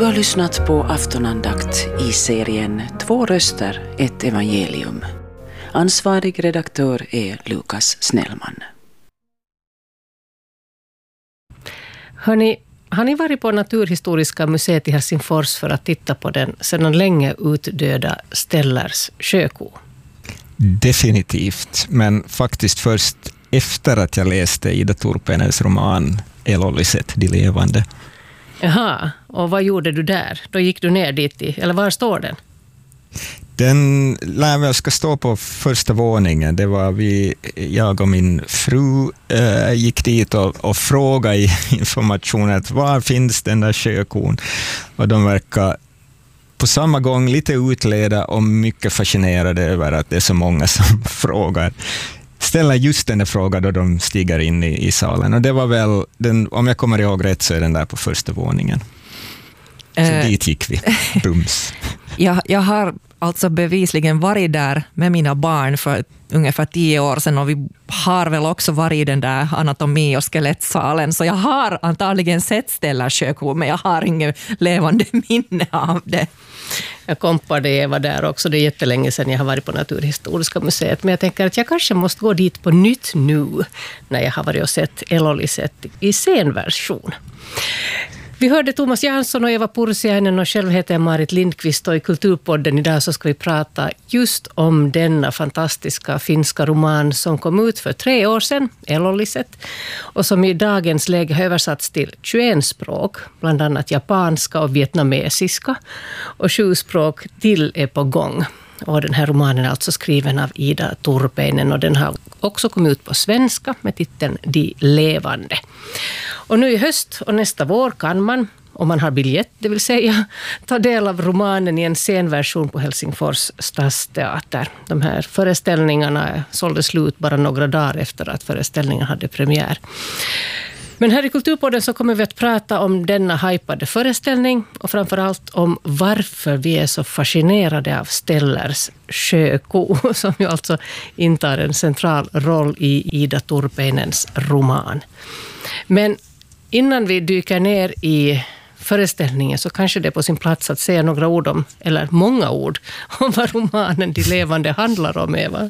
Du har lyssnat på aftonandakt i serien Två röster, ett evangelium. Ansvarig redaktör är Lukas Snellman. Hörrni, har ni varit på Naturhistoriska museet i Helsingfors för att titta på den sedan länge utdöda Stellers sjöko? Definitivt, men faktiskt först efter att jag läste Ida Turpenens roman Elolliset, de levande. Jaha, och vad gjorde du där? Då gick du ner dit eller var står den? Den jag ska stå på första våningen. Det var jag och min fru gick dit och frågade i informationen att var finns den där sjökon? Och de verkar på samma gång lite utleda och mycket fascinerade över att det är så många som ställer just den där frågan då de stiger in i salen. Och det var väl, om jag kommer ihåg rätt så är den där på första våningen. Så dit gick vi, bums. Jag har alltså bevisligen varit där med mina barn för ungefär 10 år sedan och vi har väl också varit i den där anatomi- och skelettsalen. Så jag har antagligen sett Stellers sjöko, men jag har inget levande minne av det. Jag kompade Eva där också, det är jättelänge sedan jag har varit på Naturhistoriska museet. Men jag tänker att jag kanske måste gå dit på nytt nu när jag har varit och sett Elolliset i scenversion. Vi hörde Thomas Jansson och Eva Pursiainen och själv heter jag Marit Lindqvist och i Kulturpodden idag så ska vi prata just om denna fantastiska finska roman som kom ut för 3 år sedan, Elolliset, och som i dagens läge har översatts till 21 språk, bland annat japanska och vietnamesiska, och 7 språk till är på gång. Och den här romanen är alltså skriven av Ida Turpeinen och den har också kommit ut på svenska med titeln De levande. Och nu i höst och nästa vår kan man, om man har biljett, det vill säga, ta del av romanen i en scenversion på Helsingfors stadsteater. De här föreställningarna sålde slut bara några dagar efter att föreställningen hade premiär. Men här i Kulturpodden så kommer vi att prata om denna hypade föreställning och framförallt om varför vi är så fascinerade av Stellers sjöko som ju alltså intar en central roll i Ida Turpeinens roman. Men innan vi dyker ner i föreställningen så kanske det är på sin plats att säga några ord om, eller många ord, om vad romanen De levande handlar om, Eva.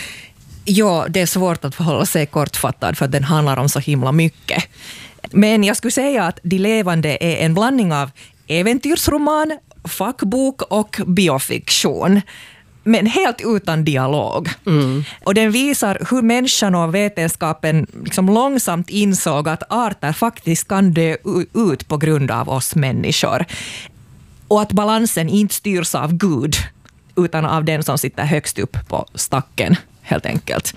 Ja, det är svårt att hålla sig kortfattad för att den handlar om så himla mycket. Men jag skulle säga att De levande är en blandning av äventyrsroman, fackbok och biofiktion. Men helt utan dialog. Och den visar hur människan och vetenskapen liksom långsamt insåg att arter faktiskt kan dö ut på grund av oss människor. Och att balansen inte styrs av Gud utan av den som sitter högst upp på stacken, helt enkelt.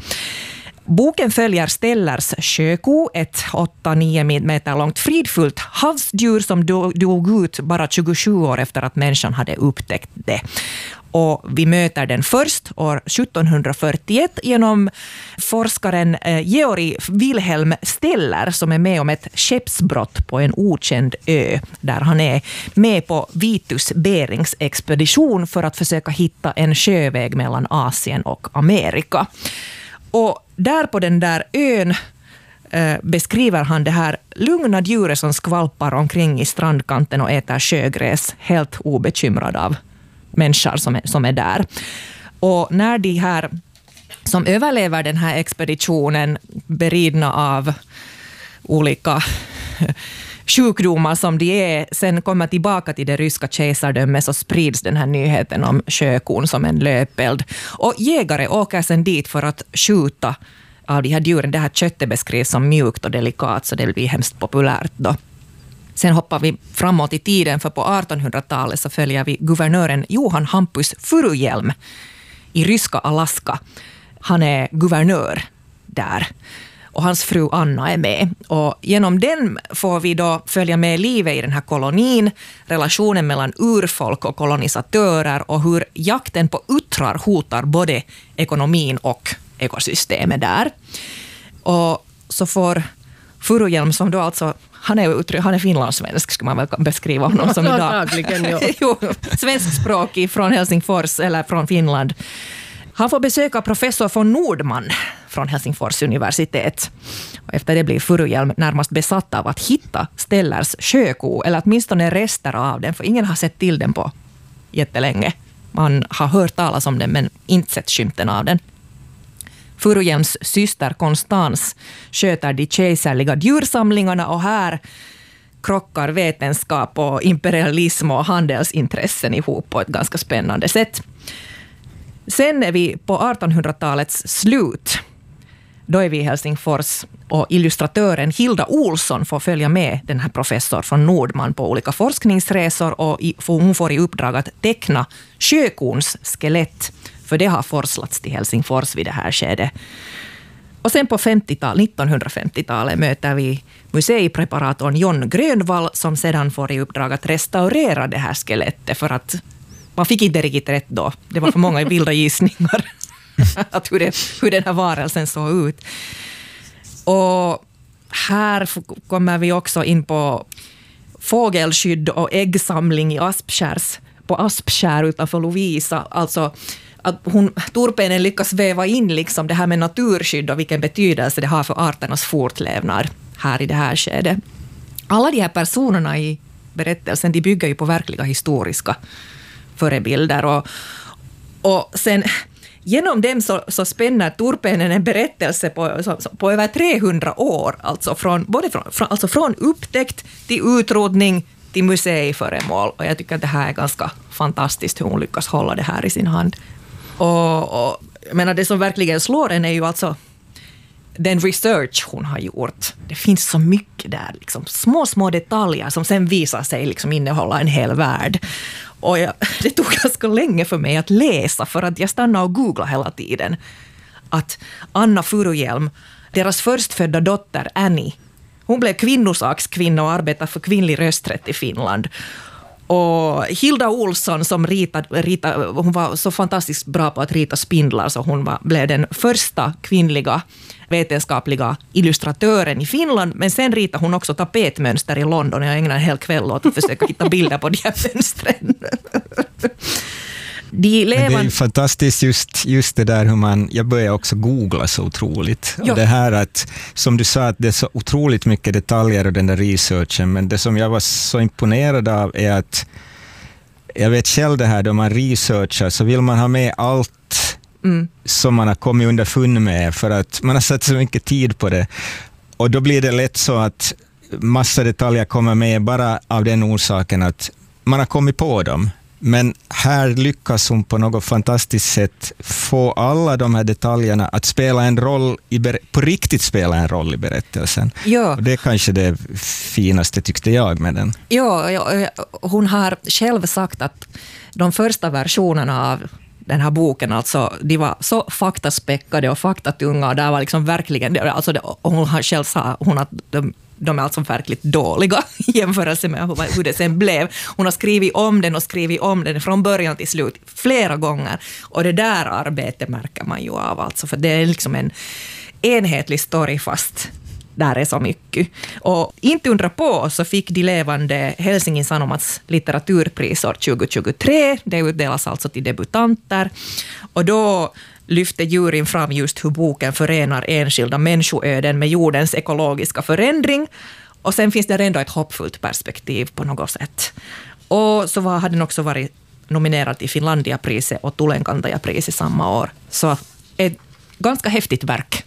Boken följer Stellers sjöko, ett 8-9 meter långt fridfullt havsdjur som dog ut bara 27 år efter att människan hade upptäckt det. Och vi möter den först år 1741 genom forskaren Georg Wilhelm Steller som är med om ett skeppsbrott på en okänd ö där han är med på Vitus Berings expedition för att försöka hitta en sjöväg mellan Asien och Amerika. Och där på den där ön beskriver han det här lugna djuret som skvalpar omkring i strandkanten och äter sjögräs helt obekymrad av människor som är där. Och när de här som överlever den här expeditionen beridna av olika sjukdomar som de är, sen kommer tillbaka till det ryska kejsardömet så sprids den här nyheten om sjökon som en löpeld. Och jägare åker sen dit för att skjuta av de här djuren. Det här köttet beskrivs som mjukt och delikat så det blir hemskt populärt då. Sen hoppar vi framåt i tiden för på 1800-talet så följer vi guvernören Johan Hampus Furuhjelm i ryska Alaska. Han är guvernör där och hans fru Anna är med. Och genom den får vi då följa med livet i den här kolonin, relationen mellan urfolk och kolonisatörer och hur jakten på uttrar hotar både ekonomin och ekosystemet där. Och så får Furuhjelm som då alltså han är finlandssvensk skulle man väl beskriva honom som idag. Jo, svenskspråkig från Helsingfors eller från Finland. Han får besöka professor von Nordman från Helsingfors universitet. Och efter det blir Furuhjelm närmast besatt av att hitta Stellers sjöko, eller åtminstone rester av den, för ingen har sett till den på jättelänge. Man har hört talas om den men inte sett skymten av den. Furuhjelms syster Konstans sköter de kejserliga djursamlingarna, och här krockar vetenskap och imperialism och handelsintressen ihop på ett ganska spännande sätt. Sen är vi på 1800-talets slut. Då är vi i Helsingfors, och illustratören Hilda Olsson får följa med den här professor från Nordman på olika forskningsresor, och hon får i uppdrag att teckna sjökons skelett, för det har forslats till Helsingfors vid det här skedet. Och sen på 1950-talet möter vi museipreparatorn John Grönvall, som sedan får i uppdrag att restaurera det här skelettet, för att man fick inte riktigt rätt då. Det var för många vilda gissningar att hur den här varelsen såg ut. Och här kommer vi också in på fågelskydd och äggsamling i Aspskär utanför Lovisa. Alltså att Turpeinen lyckas väva in liksom det här med naturskydd och vilken betydelse det har för arternas fortlevnad här i det här skedet. Alla de här personerna i berättelsen, de bygger ju på verkliga historiska förebilder, och sen genom dem så spänner Turpeinen en berättelse på över 300 år, alltså från upptäckt till utrotning till museiföremål, och jag tycker att det här är ganska fantastiskt hur hon lyckas hålla det här i sin hand. Och jag menar, det som verkligen slår en är ju alltså den research hon har gjort. Det finns så mycket där, liksom, små detaljer som sen visar sig liksom innehålla en hel värld. Och det tog ganska länge för mig att läsa, för att jag stannade och googlade hela tiden. Att Anna Furuhjelm, deras förstfödda dotter Annie, hon blev kvinnosakskvinna och arbetade för kvinnlig rösträtt i Finland. Och Hilda Olsson som ritade, hon var så fantastiskt bra på att rita spindlar, så hon blev den första kvinnliga vetenskapliga illustratören i Finland, men sen ritade hon också tapetmönster i London. Jag ägnade en hel kväll åt att försöka hitta bilder på de här mönstren. Det är ju fantastiskt just det där hur jag börjar också googla så otroligt. Och det här att, som du sa, att det är så otroligt mycket detaljer och den där researchen, men det som jag var så imponerad av är att jag vet själv det här, då man researchar så vill man ha med allt som man har kommit underfund med, för att man har satt så mycket tid på det. Och då blir det lätt så att massa detaljer kommer med bara av den orsaken att man har kommit på dem. Men här lyckas hon på något fantastiskt sätt få alla de här detaljerna att spela en roll, på riktigt spela en roll i berättelsen. Ja. Och det är kanske det finaste, tyckte jag, med den. Ja, hon har själv sagt att de första versionerna av den här boken, alltså, de var så faktaspäckade och faktatunga, och där var liksom verkligen, alltså hon har själv sagt att de är alltså verkligt dåliga i jämförelse med hur det sen blev. Hon har skrivit om den från början till slut flera gånger. Och det där arbetet märker man ju av, alltså, för det är liksom en enhetlig story, fast där är så mycket. Och inte undra på så fick de levande Helsingin Sanomats litteraturpris år 2023. Det utdelas alltså till debutanter. Och då lyfte juryn fram just hur boken förenar enskilda människoöden med jordens ekologiska förändring. Och sen finns det ändå ett hoppfullt perspektiv på något sätt. Och så hade den också varit nominerad till Finlandiapriset och Tulenkantajapriset samma år. Så ett ganska häftigt verk.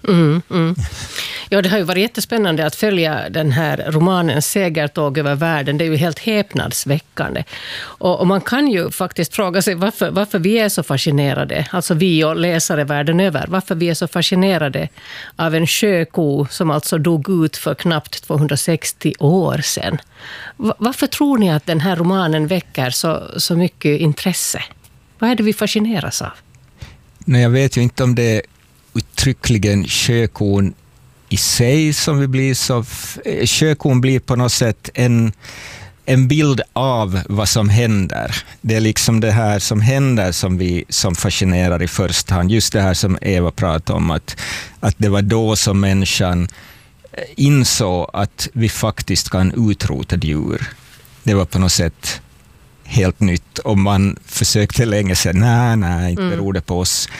Ja, det har ju varit jättespännande att följa den här romanens segertåg över världen. Det är ju helt häpnadsväckande. Och man kan ju faktiskt fråga sig varför vi är så fascinerade, alltså vi och läsare världen över, varför vi är så fascinerade av en sjöko som alltså dog ut för knappt 260 år sedan. Varför tror ni att den här romanen väcker så mycket intresse? Vad är det vi fascineras av? Nej, jag vet ju inte om det är uttryckligen sjökon i sig som vi blir så... Sjökon blir på något sätt en bild av vad som händer. Det är liksom det här som händer som fascinerar i första hand. Just det här som Eva pratade om, att det var då som människan insåg att vi faktiskt kan utrota djur. Det var på något sätt helt nytt. Och man försökte länge säga nej, inte beror det på oss.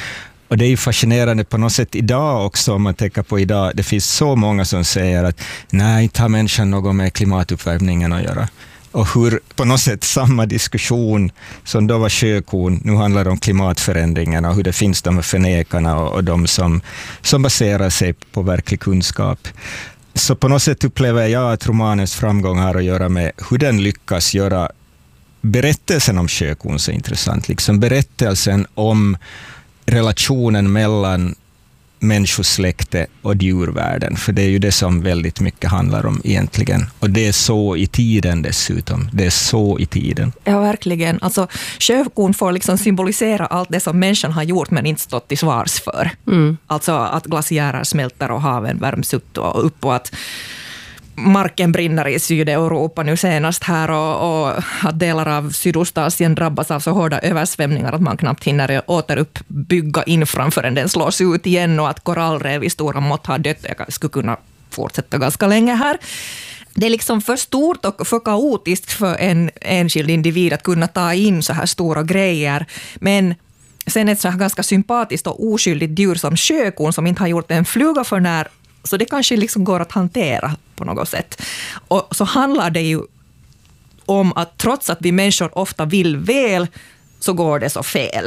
Och det är ju fascinerande på något sätt idag också, om man tänker på idag. Det finns så många som säger att nej, inte har människan något med klimatuppvärmningen att göra. Och hur på något sätt samma diskussion som då var sjökon, nu handlar det om klimatförändringarna och hur det finns de förnekarna och de som baserar sig på verklig kunskap. Så på något sätt upplever jag att romanens framgång har att göra med hur den lyckas göra berättelsen om sjökon så intressant. Liksom berättelsen om relationen mellan människosläkte och djurvärlden. För det är ju det som väldigt mycket handlar om egentligen. Och det är så i tiden dessutom. Det är så i tiden. Ja, verkligen. Alltså, sjökon får liksom symbolisera allt det som människan har gjort men inte stått till svars för. Alltså att glaciärer smälter och haven värms upp och att marken brinner i Sydeuropa nu senast här och att delar av Sydostasien drabbas av så hårda översvämningar att man knappt hinner återuppbygga infran förrän den slås ut igen och att korallrev i stora mått har dött. Jag skulle kunna fortsätta ganska länge här. Det är liksom för stort och för kaotiskt för en enskild individ att kunna ta in så här stora grejer. Men sen ett så här ganska sympatiskt och oskyldigt djur som sjökon som inte har gjort en fluga för när, så det kanske liksom går att hantera på något sätt. Och så handlar det ju om att trots att vi människor ofta vill väl så går det så fel.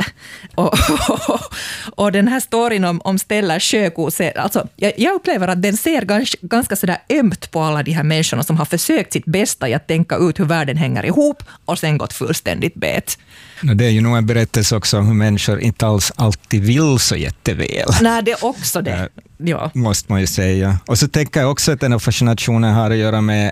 Och den här storyn om Stella sjöko, alltså jag upplever att den ser ganska sådär ömt på alla de här människorna som har försökt sitt bästa i att tänka ut hur världen hänger ihop och sen gått fullständigt bet. Det är ju nog en berättelse också om hur människor inte alls alltid vill så jätteväl. Nej, det är också det. Ja. Måste man ju säga. Och så tänker jag också att den här fascinationen har att göra med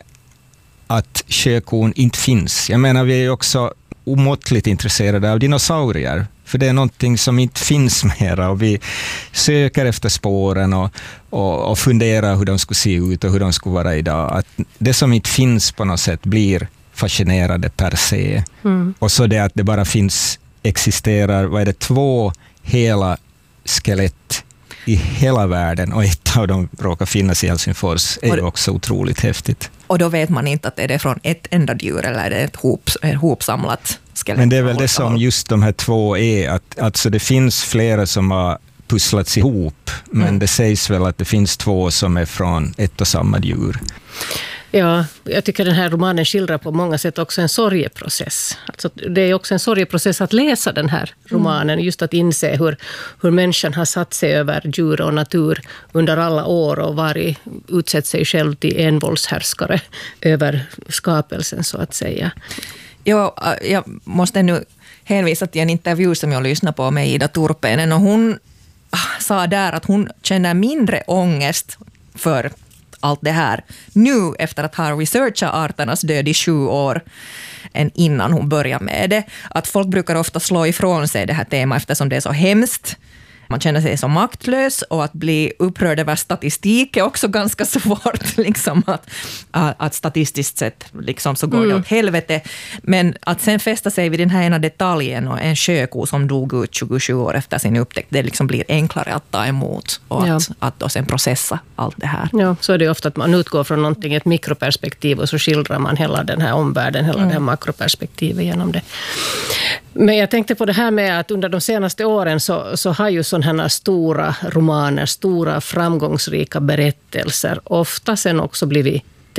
att sjökon inte finns. Jag menar, vi är ju också omåttligt intresserade av dinosaurier. För det är någonting som inte finns mera och vi söker efter spåren och funderar hur de skulle se ut och hur de skulle vara idag. Att det som inte finns på något sätt blir fascinerande per se. Och så det att det bara existerar, 2 hela skelett i hela världen och ett av dem råkar finnas i Helsingfors är ju också otroligt häftigt. Och då vet man inte att det är från ett enda djur eller är det ett hopsamlat skelett. Men det är väl det som just de här 2 är, att alltså det finns flera som har pusslats ihop, men det sägs väl att det finns 2 som är från ett och samma djur. Ja, jag tycker den här romanen skildrar på många sätt också en sorgeprocess. Alltså, det är också en sorgeprocess att läsa den här romanen, just att inse hur människan har satt sig över djur och natur under alla år och utsett sig själv till envåldshärskare över skapelsen så att säga. Ja, jag måste nu hänvisa till en intervju som jag lyssnade på med Ida Turpeinen och hon sa där att hon känner mindre ångest för allt det här nu efter att ha researchat arternas död i 7 år än innan hon började med det. Att folk brukar ofta slå ifrån sig det här temat eftersom det är så hemskt. Man känner sig så maktlös och att bli upprörd över statistik är också ganska svårt. Liksom att statistiskt sett liksom så går det åt helvete. Men att sen fästa sig vid den här ena detaljen och en sjöko som dog ut 27 år efter sin upptäckt, det liksom blir enklare att ta emot och att då sen processa allt det här. Ja, så är det ofta att man utgår från någonting, ett mikroperspektiv och så skildrar man hela den här omvärlden, hela det här makroperspektivet genom det. Men jag tänkte på det här med att under de senaste åren så har ju sådana här stora romaner, stora framgångsrika berättelser ofta sen också blivit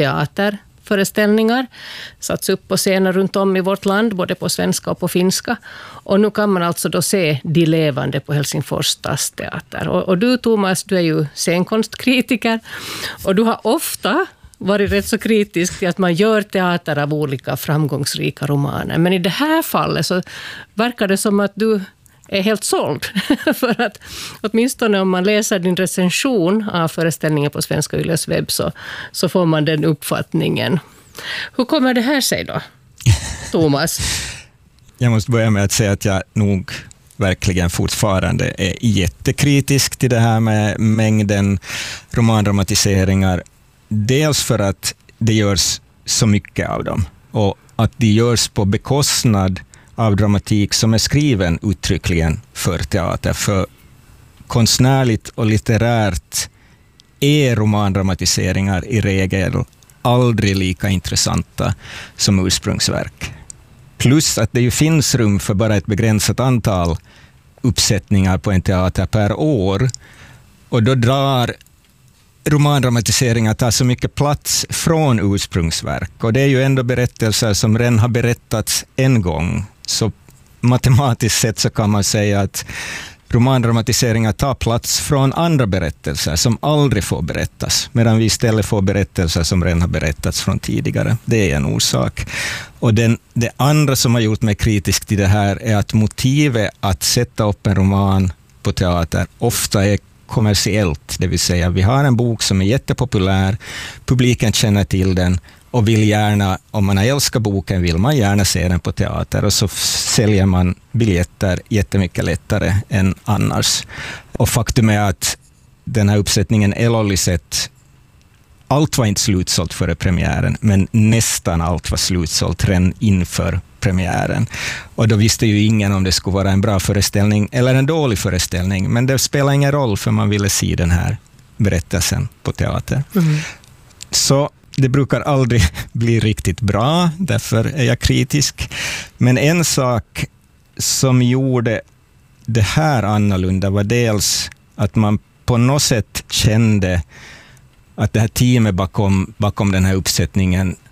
teaterföreställningar, satts upp på scener runt om i vårt land, både på svenska och på finska. Och nu kan man alltså då se De levande på Helsingfors stadsteater. Och du, Thomas, du är ju scenkonstkritiker och du har ofta varit rätt så kritisk till att man gör teater av olika framgångsrika romaner. Men i det här fallet så verkar det som att du är helt såld. För att åtminstone om man läser din recension av föreställningen på Svenska Yles webb så får man den uppfattningen. Hur kommer det här sig då, Thomas? Jag måste börja med att säga att jag nog verkligen fortfarande är jättekritisk till det här med mängden romandramatiseringar. Dels för att det görs så mycket av dem och att det görs på bekostnad av dramatik som är skriven uttryckligen för teater. För konstnärligt och litterärt är romandramatiseringar i regel aldrig lika intressanta som ursprungsverk. Plus att det ju finns rum för bara ett begränsat antal uppsättningar på en teater per år. Och då drar romandramatiseringar tar så mycket plats från ursprungsverk. Och det är ju ändå berättelser som redan har berättats en gång. Så matematiskt sett så kan man säga att romandramatiseringar tar plats från andra berättelser som aldrig får berättas, medan vi istället får berättelser som redan har berättats från tidigare. Det är en orsak. Och det andra som har gjort mig kritisk till det här är att motivet att sätta upp en roman på teater ofta är kommersiellt, det vill säga vi har en bok som är jättepopulär, publiken känner till den och vill gärna, om man har älskat boken vill man gärna se den på teater, och så säljer man biljetter jättemycket lättare än annars. Och faktum är att den här uppsättningen Elolliset, allt var inte slutsålt före premiären, men nästan allt var slutsålt redan inför premiären. Och då visste ju ingen om det skulle vara en bra föreställning eller en dålig föreställning, men det spelar ingen roll för man ville se den här berättelsen på teater. Så det brukar aldrig bli riktigt bra, därför är jag kritisk. Men en sak som gjorde det här annorlunda var dels att man på något sätt kände att det här teamet bakom den här uppsättningen